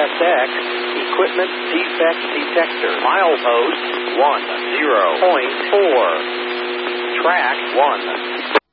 CSX Equipment Defect Detector. Milepost 10.4. Track 1.